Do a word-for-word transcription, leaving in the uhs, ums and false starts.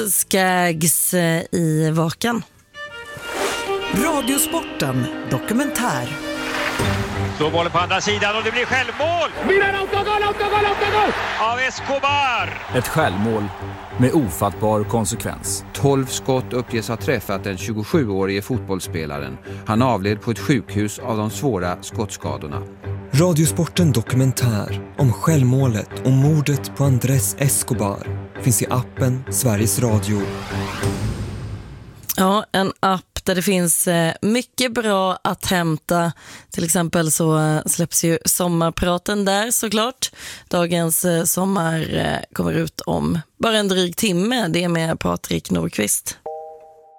Skags i Vakan. Radiosporten dokumentär. Så bollen på andra sidan och det blir självmål. Milan autogol, autogol, autogol! Av Escobar. Ett självmål med ofattbar konsekvens. tolv skott uppges ha träffat den tjugosjuårige fotbollsspelaren. Han avled på ett sjukhus av de svåra skottskadorna. Radiosporten dokumentär om självmålet och mordet på Andrés Escobar finns i appen Sveriges Radio. Ja, en app där det finns mycket bra att hämta. Till exempel så släpps ju sommarpraten där såklart. Dagens sommar kommer ut om bara en dryg timme. Det är med Patrik Nordqvist.